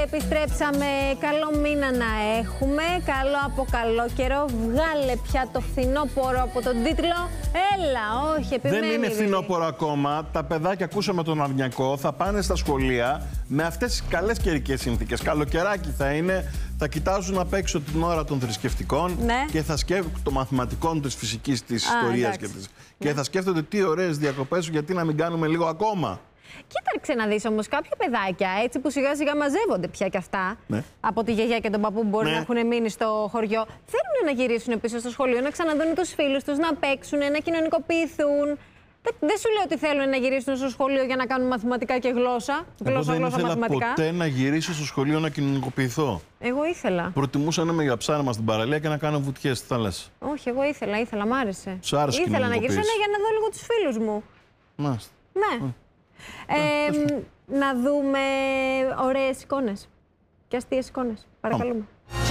επιστρέψαμε. Καλό μήνα να έχουμε. Καλό από καλό καιρό. Βγάλε πια το φθινόπωρο από τον τίτλο. Έλα, όχι, επιμένει. Δεν είναι φθινόπωρο ακόμα. Τα παιδάκια, ακούσαμε τον Αρνιακό, θα πάνε στα σχολεία με αυτές τις καλές καιρικές συνθήκες. Καλοκαιράκι θα είναι. Θα κοιτάζουν απ' έξω την ώρα των θρησκευτικών και θα σκέφτονται των μαθηματικών, της φυσικής, της ιστορίας και θα σκέφτονται τι ωραίες διακοπές, γιατί να μην κάνουμε λίγο ακόμα. Κοίταξε να δεις όμως κάποια παιδάκια έτσι που σιγά σιγά μαζεύονται πια κι αυτά από τη γιαγιά και τον παππού που μπορεί να έχουν μείνει στο χωριό. Θέλουν να γυρίσουν πίσω στο σχολείο, να ξαναδούν τους φίλους τους, να παίξουν, να κοινωνικοποιηθούν. Δεν σου λέω ότι θέλουν να γυρίσουν στο σχολείο για να κάνουν μαθηματικά και γλώσσα. Εγώ δεν ήθελα ποτέ να γυρίσω στο σχολείο να κοινωνικοποιηθώ. Εγώ ήθελα. Προτιμούσα να είμαι για ψάρεμα στην παραλία και να κάνω βουτιές. Τι θα λες? Όχι, εγώ ήθελα, μ' άρεσε. Σου άρεσε? Ήθελα να γυρίσω για να δω λίγο τους φίλους μου. Μάλιστα. Ναι. Να δούμε ωραίες εικόνες και αστείες εικόνες. Παρακαλούμε.